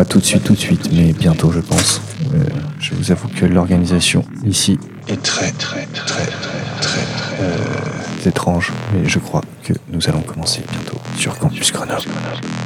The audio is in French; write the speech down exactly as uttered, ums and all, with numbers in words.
tout de suite, tout de suite, mais bientôt, je pense. Euh, je vous avoue que l'organisation ici est très, très, très, très, très euh, étrange, mais je crois que nous allons commencer bientôt sur Campus Grenoble.